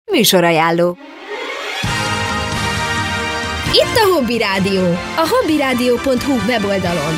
Műsorajánló. Itt a Hobby Rádió, a hobbyradio.hu weboldalon.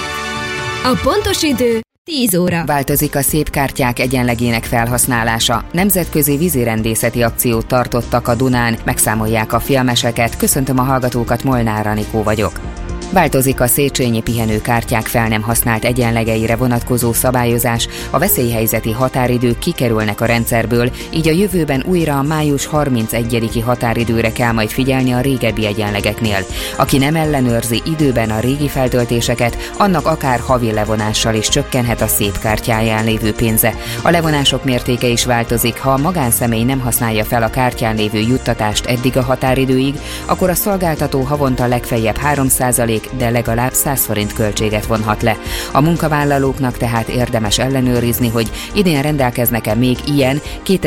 A pontos idő 10 óra. Változik a szép kártyák egyenlegének felhasználása. Nemzetközi vízirendészeti akciót tartottak a Dunán, megszámolják a filmeseket. Köszöntöm a hallgatókat, Molnár Anikó vagyok. Változik a Széchenyi pihenőkártyák fel nem használt egyenlegeire vonatkozó szabályozás, a veszélyhelyzeti határidők kikerülnek a rendszerből, így a jövőben újra a május 31-i határidőre kell majd figyelni a régebbi egyenlegeknél. Aki nem ellenőrzi időben a régi feltöltéseket, annak akár havi levonással is csökkenhet a szép kártyáján lévő pénze. A levonások mértéke is változik, ha a magánszemély nem használja fel a kártyán lévő juttatást eddig a határidőig, akkor a szolgáltató havonta legfeljebb 3%, de legalább 100 forint költséget vonhat le. A munkavállalóknak tehát érdemes ellenőrizni, hogy idén rendelkeznek-e még ilyen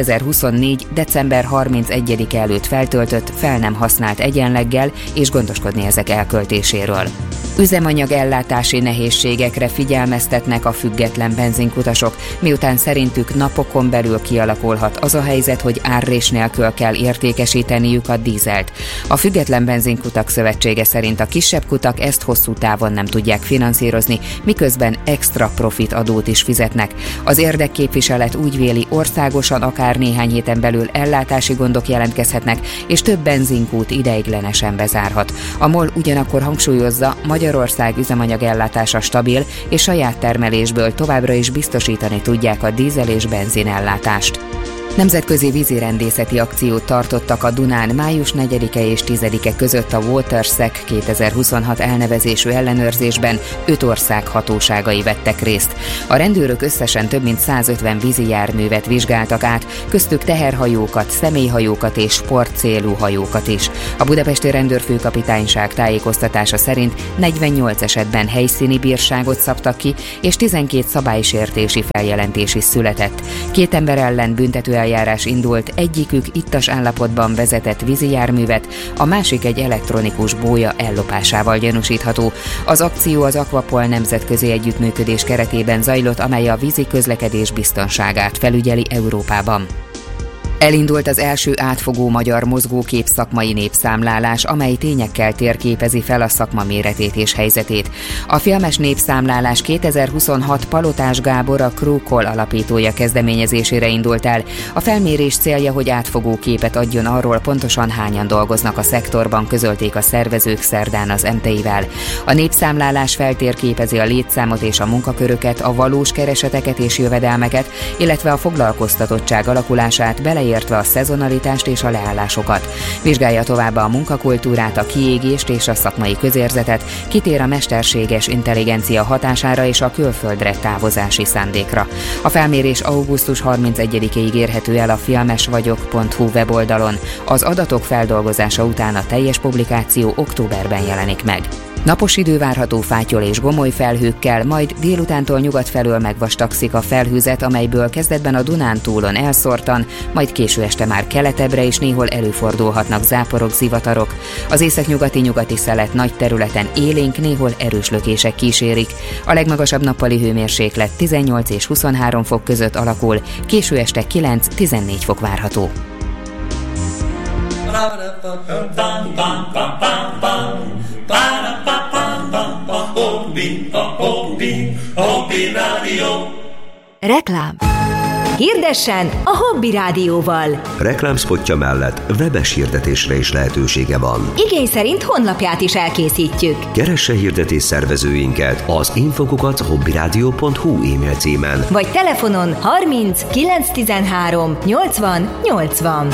2024. december 31-e előtt feltöltött, fel nem használt egyenleggel, és gondoskodni ezek elköltéséről. Üzemanyag ellátási nehézségekre figyelmeztetnek a független benzinkutasok, miután szerintük napokon belül kialakulhat az a helyzet, hogy árrés nélkül kell értékesíteniük a dízelt. A Független Benzinkutak Szövetsége szerint a kisebb kutak ezt hosszú távon nem tudják finanszírozni, miközben extra profit adót is fizetnek. Az érdekképviselet úgy véli, országosan akár néhány héten belül ellátási gondok jelentkezhetnek, és több benzinkút ideiglenesen bezárhat. A MOL ugyanakkor hangsúlyozza, Magyarország üzemanyag ellátása stabil, és saját termelésből továbbra is biztosítani tudják a dízel és benzin ellátást. Nemzetközi vízirendészeti akciót tartottak a Dunán május 4-e és 10-e között a WaterSec 2026 elnevezésű ellenőrzésben 5 ország hatóságai vettek részt. A rendőrök összesen több mint 150 vízi járművet vizsgáltak át, köztük teherhajókat, személyhajókat és sportcélú hajókat is. A budapesti rendőrfőkapitányság tájékoztatása szerint 48 esetben helyszíni bírságot szabtak ki, és 12 szabálysértési feljelentés is született. 2 ember ellen büntető eljárás indult, egyikük ittas állapotban vezetett vízi járművet, a másik egy elektronikus bója ellopásával gyanúsítható. Az akció az Aquapol nemzetközi együttműködés keretében zajlott, amely a vízi közlekedés biztonságát felügyeli Európában. Elindult az első átfogó magyar mozgókép szakmai népszámlálás, amely tényekkel térképezi fel a szakma méretét és helyzetét. A filmes népszámlálás 2026 Palotás Gábor, a Krúkol alapítója kezdeményezésére indult el. A felmérés célja, hogy átfogó képet adjon arról, pontosan hányan dolgoznak a szektorban, közölték a szervezők szerdán az MTI-vel. A népszámlálás feltérképezi a létszámot és a munkaköröket, a valós kereseteket és jövedelmeket, illetve a foglalkoztatottság alakulását, beleértve a szezonalitást és a leállásokat. Vizsgálja továbbá a munkakultúrát, a kiégést és a szakmai közérzetet, kitér a mesterséges intelligencia hatására és a külföldre távozási szándékra. A felmérés augusztus 31-ig érhető el a filmesvagyok.hu weboldalon. Az adatok feldolgozása után a teljes publikáció októberben jelenik meg. Napos idő várható fátyol és gomoly felhőkkel, majd délutántól nyugat felől megvastagszik a felhőzet, amelyből kezdetben a Dunántúlon elszórtan, majd késő este már keletebbre is néhol előfordulhatnak záporok, zivatarok. Az északnyugati szelet nagy területen élénk, néhol erős lökések kísérik. A legmagasabb nappali hőmérséklet 18 és 23 fok között alakul, késő este 9-14 fok várható. Reklám. Hirdessen a Hobby Rádióval. Reklámszpotja mellett webes hirdetésre is lehetősége van. Igény szerint honlapját is elkészítjük. Keresse hirdetés szervezőinket az info@hobbyradio.hu e-mail címen, vagy telefonon 30 913 80 80.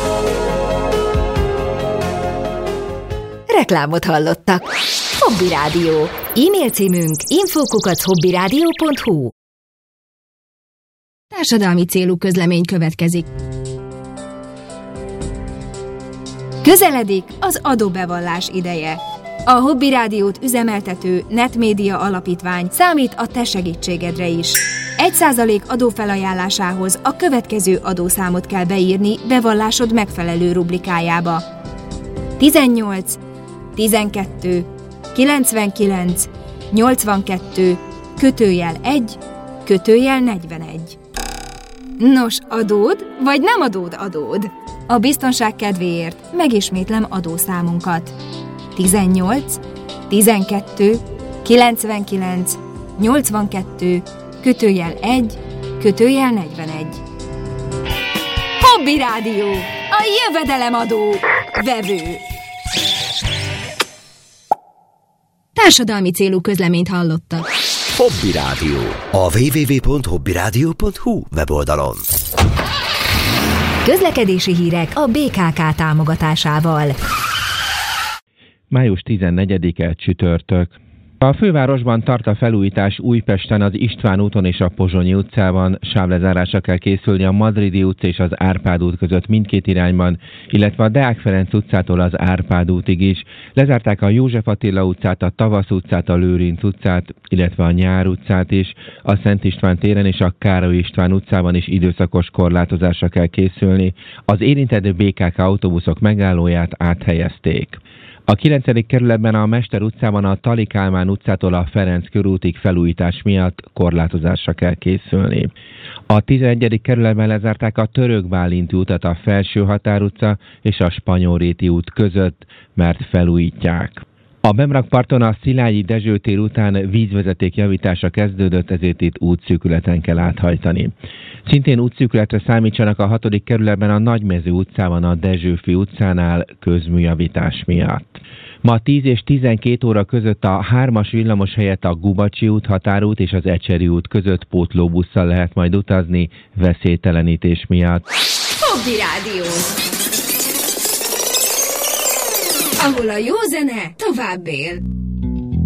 Reklámot hallottak. Hobby Rádió. E-mail címünk info@hobbyradio.hu. Társadalmi célú közlemény következik. Közeledik az adóbevallás ideje. A Hobby Rádiót üzemeltető Netmédia Alapítvány számít a te segítségedre is. 1% adófelajánlásához a következő adószámot kell beírni bevallásod megfelelő rubrikájába. 18 12 99 82 /1 /41. Nos, adód vagy nem adód. A biztonság kedvéért megismétlem adószámunkat. 18 12 99 82 /1 /41. Hobby Rádió, a jövedelemadó vevő. Társadalmi célú közleményt hallottak. Hobby Rádió. A www.hobbyradio.hu weboldalon. Közlekedési hírek a BKK támogatásával. Május 14-e csütörtök. A fővárosban tart a felújítás. Újpesten az István úton és a Pozsonyi utcában sávlezárásra kell készülni a Madridi utca és az Árpád út között mindkét irányban, illetve a Deák Ferenc utcától az Árpád útig is. Lezárták a József Attila utcát, a Tavasz utcát, a Lőrinc utcát, illetve a Nyár utcát is. A Szent István téren és a Károly István utcában is időszakos korlátozásra kell készülni. Az érintett BKK autóbuszok megállóját áthelyezték. A 9. kerületben a Mester utcában a Tali Kálmán utcától a Ferenc körútig felújítás miatt korlátozásra kell készülni. A 11. kerületben lezárták a Török Bálint útat a Felső Határ utca és a Spanyolréti út között, mert felújítják. A Bemrakparton a Szilágyi Dezső tér után vízvezeték javítása kezdődött, ezért itt útszűkületen kell áthajtani. Szintén útszűkületre számítsanak a 6. kerületben a Nagymező utcában a Dezsőfi utcánál közműjavítás miatt. Ma 10 és 12 óra között a 3-as villamos helyett a Gubacsi út, Határút és az Ecseri út között pótlóbusszal lehet majd utazni veszélytelenítés miatt. Hobby Rádió, ahol a jó zene tovább él.